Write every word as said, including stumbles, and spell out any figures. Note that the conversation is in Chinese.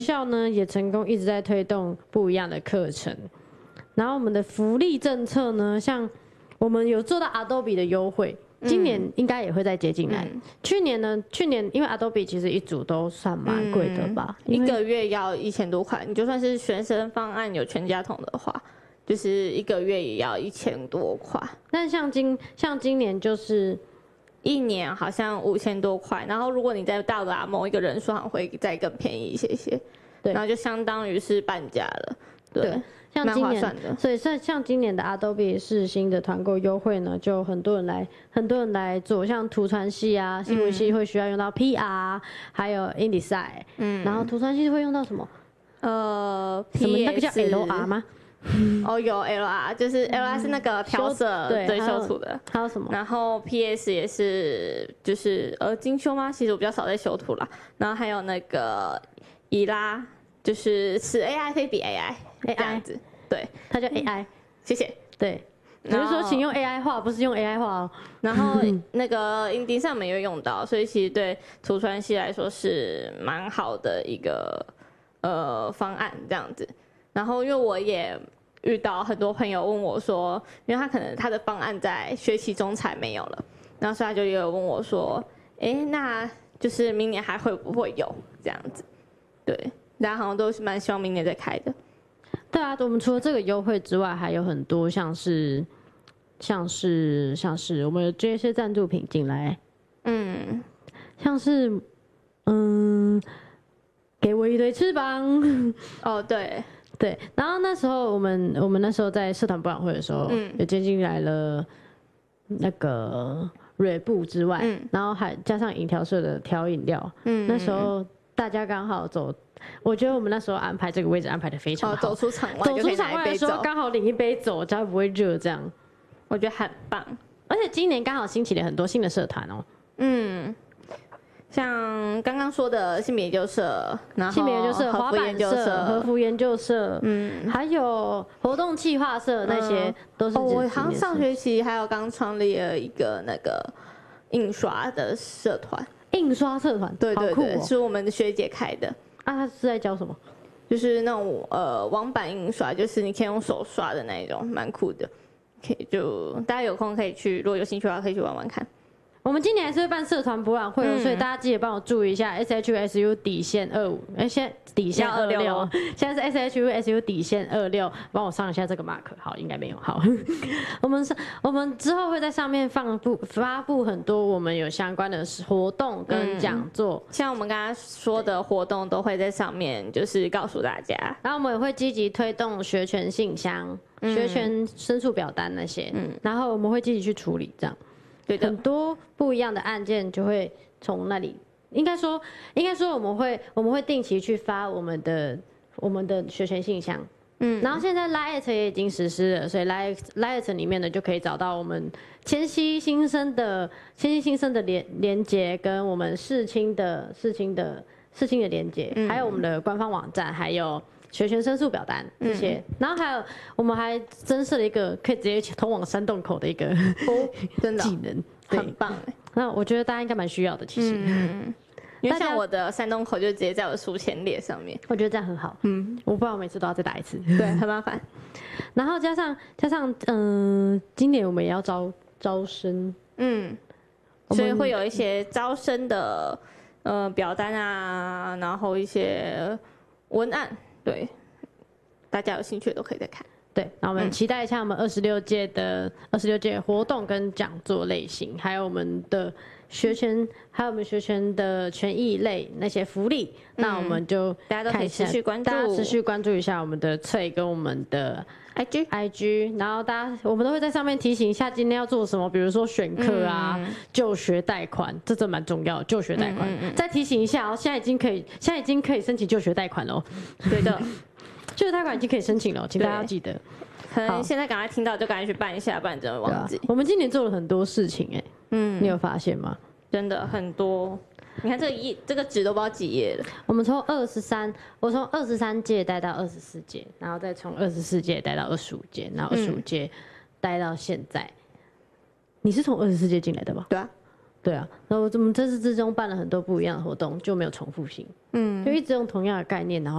校呢也成功一直在推动不一样的课程，然后我们的福利政策呢，像我们有做到 Adobe 的优惠，今年应该也会再接进来。嗯、去年呢，去年因为 Adobe 其实一组都算蛮贵的吧、 嗯，一个月要一千多块，你就算是学生方案有全家桶的话，就是一个月也要一千多块。 但像今像今年就是一年好像五千多块，然后如果你再到达某一个人数，好像会再更便宜一些些，对，然后就相当于是半价了，对。对， 像今年，所以像像今年的 Adobe 世新的团购优惠呢，就很多人来，很多人来做，像图传系啊、新闻系会需要用到 P R，、嗯、还有 InDesign， 嗯，然后图传系会用到什么？ 呃， 什么那个叫 L R 吗？ 哦，有 L R， 就是 L R 是那个调色对修图的， 还有什么？ 然后 P S 也是就是呃精修吗？其实我比较少在修图啦。然后还有那个伊拉，就是此 A I 非彼 A I 这样子，对， 它叫 A I，、嗯、 谢谢。 对，我就说请用 A I 画，不是用 A I 画哦。 然后那个 InDesign 上面也会用到，所以其实对图传系来说是蛮好的一个呃方案这样子。然后因为我也遇到很多朋友问我说，因为他可能他的方案在学期中才没有了，然后所以他就有问我说，哎，那就是明年还会不会有这样子？对，大家好像都是蛮希望明年再开的。 对啊，我们除了这个优惠之外，还有很多像是像是像是我们有接一些赞助品进来，嗯，像是嗯，给我一对翅膀， 哦，对。 对，然后那时候我们我们那时候在社团博览会的时候，嗯，有接进来了那个蕊布之外，嗯，然后还加上饮调社的调饮料，嗯，那时候大家刚好走，我觉得我们那时候安排这个位置安排的非常好， 哦、走出场外， 走出场外的时候刚好领一杯走，这样不会热，这样我觉得很棒。 而且今年刚好兴起了很多新的社团哦， 嗯。像刚刚说的性别研究社，然后性别研究社、滑板社、和服研究社，嗯，还有活动企划社那些、嗯、都是。哦， 我好像上学期还有刚创立了一个那个印刷的社团， 印刷社团， 对对对， 哦、 是我们的学姐开的。 啊，他是在教什么？ 就是那种呃网版印刷，就是你可以用手刷的那一种，蛮酷的。可以就大家有空可以去，如果有兴趣的话，可以去玩玩看。 我们今年还是会办社团博览会、嗯、所以大家记得帮我注意一下 S H U S U 底线二五，哎，现在底线二六，现在是 S H U S U 底线二六，帮我上一下这个 mark， 好，应该没有，好，我们我们之后会在上面放布发布很多我们有相关的活动跟讲座、嗯， 像我们刚刚说的活动都会在上面，就是告诉大家， 然后我们也会积极推动学权信箱、嗯、学权申诉表单那些，嗯，然后我们会积极去处理这样。很多不一样的案件就会从那里，应该说，应该说我们会我们会定期去发我们的我们的学权信箱，嗯，然后现在 Lite 也已经实施了，所以 Lite Lite 里面呢就可以找到我们前夕新生的前夕新生的连连结，跟我们世青的世青的世青的连结，嗯、还有我们的官方网站，还有学权申诉表单这些，嗯、然后还有我们还增设了一个可以直接通往山洞口的一个哦，真的技能， 很棒哎。 那我觉得大家应该蛮需要的，其实， 嗯，因为像我的山洞口就直接在我的书签列上面， 我觉得这样很好。嗯，我不然我每次都要再打一次， 对，很麻烦。 然后加上加上，嗯、呃，今年我们也要招招生，嗯， 所以会有一些招生的呃表单啊，然后一些文案。对，大家有兴趣的都可以再看。 对，那我们期待一下我们二十六届的二十六届活动跟讲座类型，还有我们的学权，还有我们学权的权益类那些福利。嗯、那我们就大家都可以持续关注， 大家持续关注一下我们的翠跟我们的 I G I G， 然后大家我们都会在上面提醒一下今天要做什么，比如说选课啊、嗯、就学贷款，这真蛮重要的。就学贷款，嗯嗯嗯再提醒一下哦，现在已经可以，现在已经可以申请就学贷款了。 对的。 就学贷款已经可以申请了，请大家要记得。 可能现在赶快听到就赶快去办一下，不然真的忘记、 啊。我们今年做了很多事情哎、欸，嗯，你有发现吗？ 真的很多。你看这个页，这个纸都不知道几页了。 我们从二十三，我从二十三届待到二十四届，然后再从二十四届待到二十五届，然后二十五届待到现在。嗯、你是从二十四届进来的吧？ 对啊。 对啊，然后我们这次之中办了很多不一样的活动，就没有重复性，嗯，就一直用同样的概念，然后